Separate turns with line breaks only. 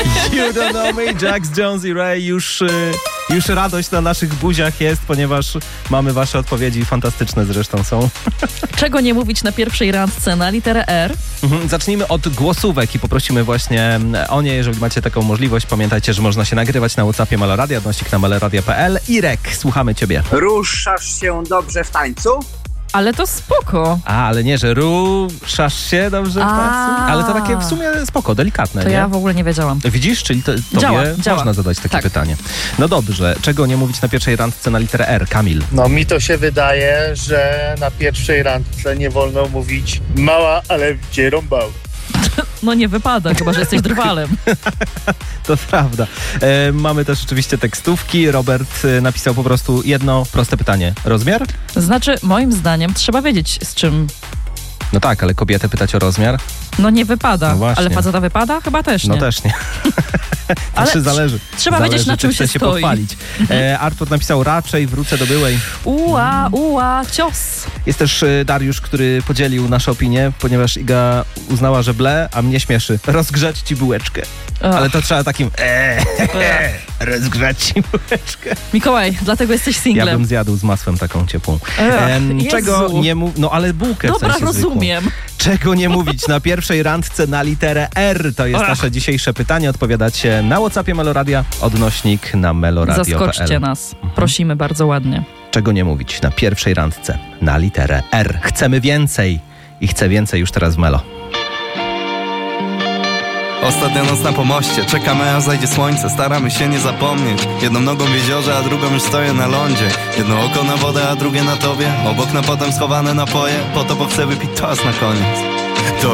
You Don't Know Me, Jax Jones i Ray. Już radość na naszych buziach jest, ponieważ mamy wasze odpowiedzi, fantastyczne zresztą są.
Czego nie mówić na pierwszej randce na literę R?
Zacznijmy od głosówek i poprosimy właśnie o nie, jeżeli macie taką możliwość. Pamiętajcie, że można się nagrywać na WhatsAppie Meloradia, odnośnik na meloradia.pl. Irek, słuchamy ciebie.
Ruszasz się dobrze w tańcu?
Ale to spoko.
Ale nie, że ruszasz się dobrze w tańcu? Ale to takie w sumie spoko, delikatne,
To
nie?
ja w ogóle nie wiedziałam.
Widzisz, czyli tobie
Działa.
można zadać takie
Tak.
pytanie. No dobrze, czego nie mówić na pierwszej randce na literę R? Kamil.
No mi to się wydaje, że na pierwszej randce nie wolno mówić mała, ale gdzie rąbał.
No nie wypada, chyba że jesteś drwalem.
To prawda. Mamy też oczywiście tekstówki. Robert napisał po prostu jedno proste pytanie. Rozmiar?
Znaczy, moim zdaniem trzeba wiedzieć z czym.
No tak, ale kobietę pytać o rozmiar?
No nie wypada.
No właśnie.
Ale faceta wypada? Chyba też nie.
No też nie.
Ale
Znaczy zależy.
trzeba wiedzieć, na
czy
czym
chce
się stoi.
pochwalić. Artur napisał raczej wrócę do byłej.
Ua, cios.
Jest też Dariusz, który podzielił nasze opinie, ponieważ Iga uznała, że ble, a mnie śmieszy. Rozgrzać ci bułeczkę. Ale to trzeba takim rozgrzać ci bułeczkę.
Mikołaj, dlatego jesteś
Ja
singlem.
bym zjadł z masłem taką ciepłą.
Jezu.
Czego nie mów... No ale bułkę w
Dobra,
sensie zwykłą.
rozumiem.
Czego nie mówić na pierwszej randce na literę R? To jest nasze dzisiejsze pytanie. Odpowiadacie na WhatsAppie Meloradia, odnośnik na meloradio.pl.
Zaskoczcie nas. Prosimy bardzo ładnie.
Czego nie mówić na pierwszej randce na literę R? Chcemy więcej i chcę więcej już teraz w Melo.
Ostatnia noc na pomoście, czekamy aż zajdzie słońce. Staramy się nie zapomnieć. Jedną nogą w jeziorze, a drugą już stoję na lądzie. Jedno oko na wodę, a drugie na tobie. Obok na potem schowane napoje. Po to, bo chcę wypić toast na koniec.